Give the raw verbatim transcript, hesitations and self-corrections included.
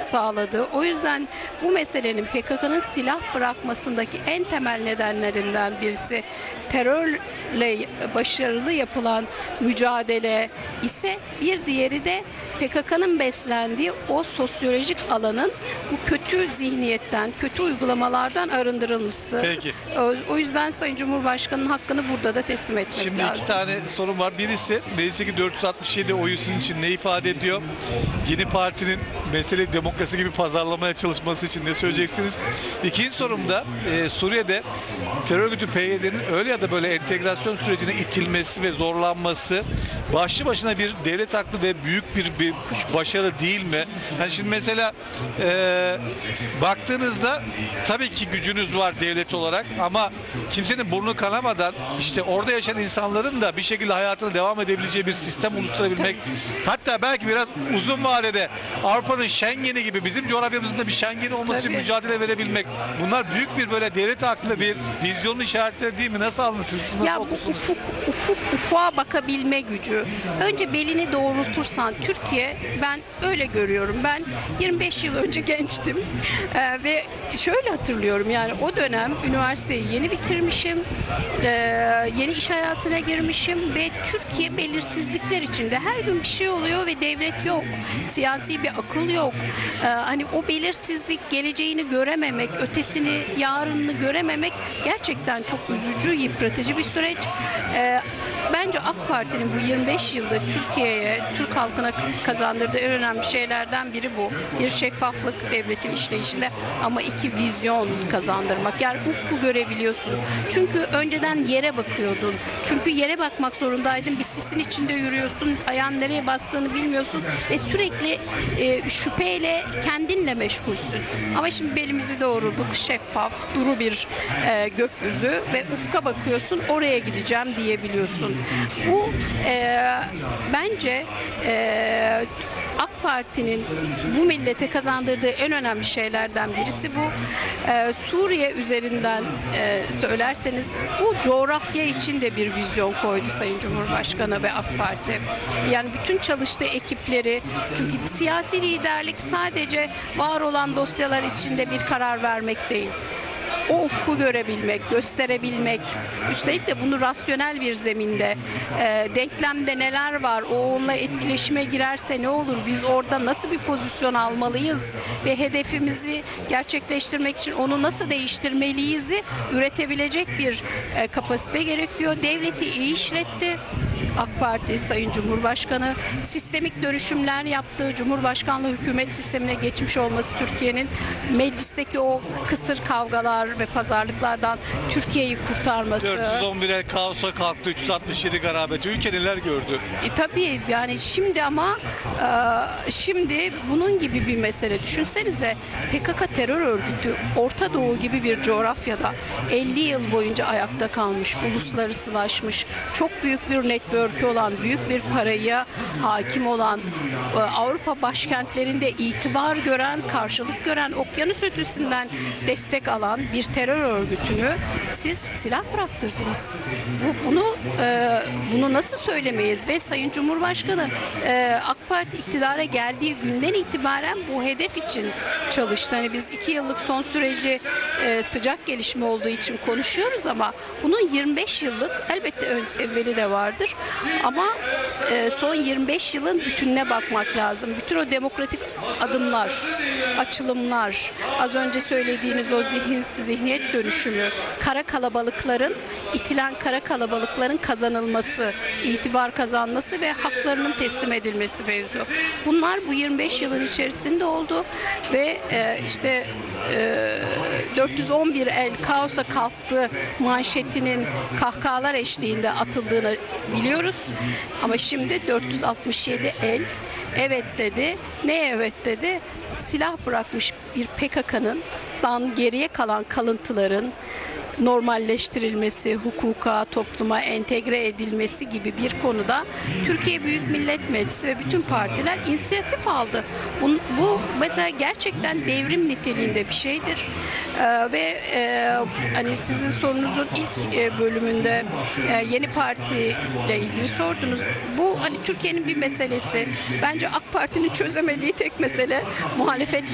sağladı. O yüzden bu meselenin P K K'nın silah bırakmasındaki en temel nedenlerinden birisi terörle başarılı yapılan mücadele ise, bir diğeri de P K K'nın beslendiği o sosyolojik alanın bu kötü zihniyetten, kötü uygulamalardan arındırılmıştı. Peki. O, o yüzden Sayın Cumhurbaşkanı'nın hakkını burada da teslim etmek Şimdi lazım. iki tane sorun var. Birisi meclisteki dört yüz altmış yedi oyu sizin için ne ifade ediyor? Yeni partinin mesele demokrasi gibi pazarlamaya çalışması için ne söyleyeceksiniz? İkinci sorum da e, Suriye'de terör örgütü P Y D'nin öyle ya da böyle entegrasyon sürecine itilmesi ve zorlanması başlı başına bir devlet haklı ve büyük bir, bir başarı değil mi? Yani şimdi mesela e, baktığınızda tabii ki gücünüz var devlet olarak ama kimsenin burnu kanamadan işte orada yaşayan insanların da bir şekilde hayatına devam edebileceği bir sistem oluşturabilmek, hatta belki biraz uzun vadede Avrupa'nın Schengen'i gibi bizim coğrafyamızda bir Schengen olması için Tabii. mücadele verebilmek, bunlar büyük bir böyle devlet haklı bir vizyonun işaretleri değil mi? Nasıl anlatırsınız? Nasıl Ya bu okursunuz? ufuk, ufuk, ufuğa bakabilme gücü. Önce belini doğrultursan Türkiye, ben öyle görüyorum. Ben yirmi beş yıl önce gençtim Ee, ve şöyle hatırlıyorum, yani o dönem üniversiteyi yeni bitirmişim, ee, yeni iş hayatına girmişim ve Türkiye belirsizlikler içinde, her gün bir şey oluyor ve devlet yok, siyasi bir akıl yok. Ee, hani o belirsizlik, geleceğini görememek, ötesini, yarınını görememek gerçekten çok üzücü, yıpratıcı bir süreç. Ee, Bence AK Parti'nin bu yirmi beş yılda Türkiye'ye, Türk halkına kazandırdığı en önemli şeylerden biri bu. Bir şeffaflık devletin işleyişinde, ama iki vizyon kazandırmak. Yani ufku görebiliyorsun. Çünkü önceden yere bakıyordun. Çünkü yere bakmak zorundaydın. Bir sisin içinde yürüyorsun. Ayağın nereye bastığını bilmiyorsun ve sürekli e, şüpheyle, kendinle meşgulsün. Ama şimdi belimizi doğrultuk. Şeffaf, duru bir e, gökyüzü ve ufka bakıyorsun. Oraya gideceğim diyebiliyorsun. Bu e, bence e, AK Parti'nin bu millete kazandırdığı en önemli şeylerden birisi bu. Ee, Suriye üzerinden e, söylerseniz, bu coğrafya için de bir vizyon koydu Sayın Cumhurbaşkanı ve AK Parti. Yani bütün çalıştığı ekipleri, çünkü siyasi liderlik sadece var olan dosyalar içinde bir karar vermek değil. O ufku görebilmek, gösterebilmek, üstelik de bunu rasyonel bir zeminde, e, denklemde neler var, o onunla etkileşime girerse ne olur, biz orada nasıl bir pozisyon almalıyız ve hedefimizi gerçekleştirmek için onu nasıl değiştirmeliyiz'i üretebilecek bir e, kapasite gerekiyor. Devleti iyi işletti AK Parti, Sayın Cumhurbaşkanı, sistemik dönüşümler yaptığı, Cumhurbaşkanlığı hükümet sistemine geçmiş olması, Türkiye'nin meclisteki o kısır kavgalar ve pazarlıklardan Türkiye'yi kurtarması. dört yüz on bire kaosa kalktı, üç yüz altmış yedi garabeti. Ülke neler gördü? E, tabii yani şimdi, ama e, şimdi bunun gibi bir mesele. Düşünsenize, P K K terör örgütü Orta Doğu gibi bir coğrafyada elli yıl boyunca ayakta kalmış, uluslararasılaşmış, çok büyük bir network'ü olan, büyük bir paraya hakim olan, e, Avrupa başkentlerinde itibar gören, karşılık gören, okyanus ötesinden destek alan bir terör örgütünü siz silah bıraktırdınız. Bu, bunu e, bunu nasıl söylemeyiz? Ve Sayın Cumhurbaşkanı e, AK Parti iktidara geldiği günden itibaren bu hedef için çalıştı. Hani biz iki yıllık son süreci e, sıcak gelişme olduğu için konuşuyoruz, ama bunun yirmi beş yıllık elbette ön, evveli de vardır. Ama e, son yirmi beş yılın bütününe bakmak lazım. Bütün o demokratik adımlar, açılımlar, az önce söylediğiniz o zihin, zihniyet dönüşümü, kara kalabalıkların, itilen kara kalabalıkların kazanılması, itibar kazanması ve haklarının teslim edilmesi mevzu. Bunlar bu yirmi beş yılın içerisinde oldu ve e, işte e, dört yüz on bir el kaosa kalktı manşetinin kahkahalar eşliğinde atıldığını biliyoruz. Ama şimdi dört yüz altmış yedi el evet dedi. Ne evet dedi? Silah bırakmış bir P K K'nın dan geriye kalan kalıntıların normalleştirilmesi, hukuka, topluma entegre edilmesi gibi bir konuda Türkiye Büyük Millet Meclisi ve bütün partiler inisiyatif aldı. Bu, bu mesela gerçekten devrim niteliğinde bir şeydir. Ee, ve e, hani sizin sorunuzun ilk e, bölümünde e, yeni partiyle ilgili sordunuz. Bu hani Türkiye'nin bir meselesi. Bence AK Parti'nin çözemediği tek mesele muhalefet